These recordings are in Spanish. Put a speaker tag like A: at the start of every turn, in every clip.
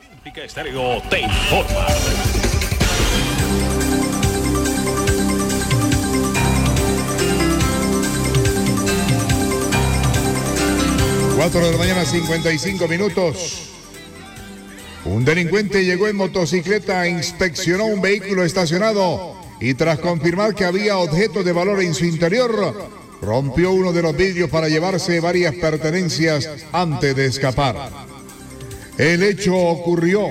A: Olímpica Estéreo te informa.
B: 4 de la mañana, 55 minutos. Un delincuente llegó en motocicleta, inspeccionó un vehículo estacionado y tras confirmar que había objetos de valor en su interior, rompió uno de los vidrios para llevarse varias pertenencias antes de escapar. El hecho ocurrió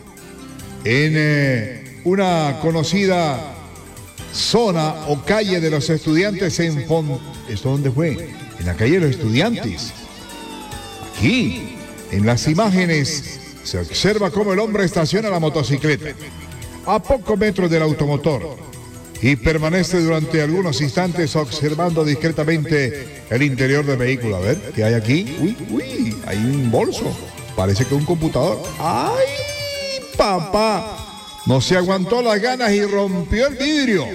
B: en una conocida zona o calle de los estudiantes en ¿Esto dónde fue? En la calle de los estudiantes. Aquí, en las imágenes, se observa cómo el hombre estaciona la motocicleta a pocos metros del automotor y permanece durante algunos instantes observando discretamente el interior del vehículo. A ver, ¿qué hay aquí? Uy, hay un bolso. Parece que un computador. ¡Ay, papá! No se aguantó las ganas y rompió el vidrio.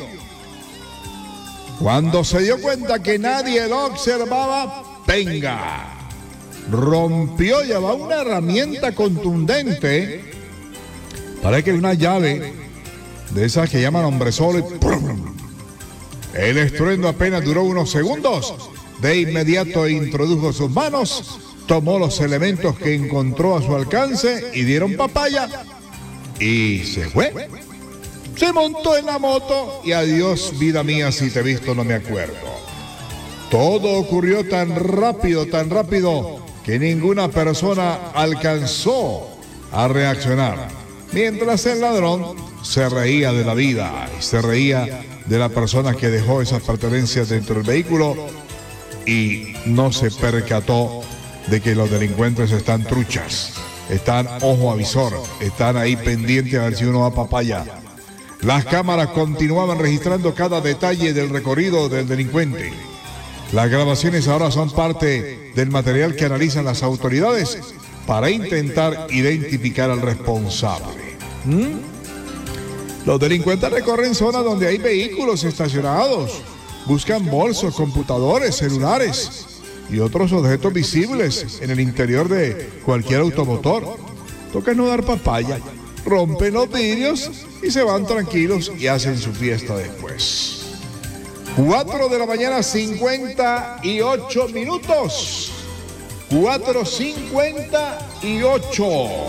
B: Cuando se dio cuenta que nadie lo observaba, ¡venga! Rompió, llevaba una herramienta contundente. Parece que una llave de esas que llaman hombre solo. El estruendo apenas duró unos segundos. De inmediato introdujo sus manos, tomó los elementos que encontró a su alcance y dieron papaya. Y se fue. Se montó en la moto y adiós, vida mía, si te he visto no me acuerdo. Todo ocurrió tan rápido, que ninguna persona alcanzó a reaccionar, mientras el ladrón se reía de la vida y se reía de la persona que dejó esas pertenencias dentro del vehículo y no se percató de que los delincuentes están truchas, están ojo avisor, están ahí pendientes a ver si uno va papaya. Las cámaras continuaban registrando cada detalle del recorrido del delincuente. Las grabaciones ahora son parte del material que analizan las autoridades para intentar identificar al responsable. Los delincuentes recorren zonas donde hay vehículos estacionados, buscan bolsos, computadores, celulares y otros objetos visibles en el interior de cualquier automotor. Toca no dar papaya, rompen los vidrios y se van tranquilos y hacen su fiesta después. 4 de la mañana, 58 minutos. 4:58.